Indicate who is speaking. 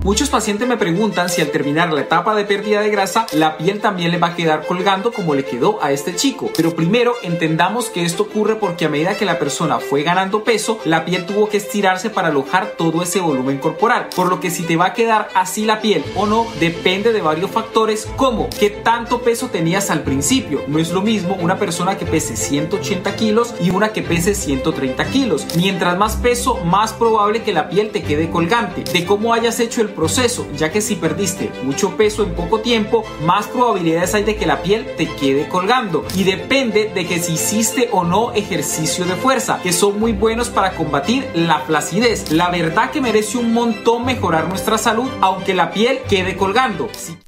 Speaker 1: Muchos pacientes me preguntan si al terminar la etapa de pérdida de grasa, la piel también le va a quedar colgando como le quedó a este chico. Pero primero entendamos que esto ocurre porque a medida que la persona fue ganando peso, la piel tuvo que estirarse para alojar todo ese volumen corporal. Por lo que si te va a quedar así la piel o no, depende de varios factores, como qué tanto peso tenías al principio. No es lo mismo una persona que pese 180 kilos y una que pese 130 kilos. Mientras más peso, más probable que la piel te quede colgante. De cómo hayas hecho el proceso, ya que si perdiste mucho peso en poco tiempo, más probabilidades hay de que la piel te quede colgando. Y depende de que si hiciste o no ejercicio de fuerza, que son muy buenos para combatir la flacidez. La verdad que merece un montón mejorar nuestra salud, aunque la piel quede colgando.